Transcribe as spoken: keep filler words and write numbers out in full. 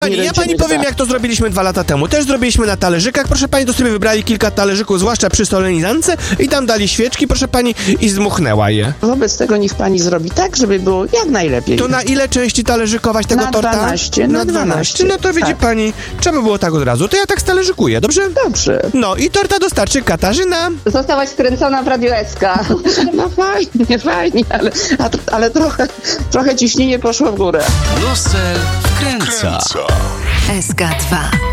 Pani, ja pani powiem, jak to zrobiliśmy dwa lata temu. Też zrobiliśmy na talerzykach, proszę pani, to sobie wybrali kilka talerzyków, zwłaszcza przy solenizance i tam dali świeczki, proszę pani, i zdmuchnęła je. Wobec tego niech pani zrobi tak, żeby było jak najlepiej. To na ile części talerzykować tego na torta? dwanaście, na dwanaście. No to widzi tak. pani, trzeba by było tak od razu. To ja tak stalerzykuję, dobrze? Dobrze. No i torta dostarczy Katarzyna. Zostałaś wkręcona w Radio S K. No fajnie, fajnie, ale, ale trochę, trochę ciśnienie poszło w górę. Brusel wkręca. S K dwa.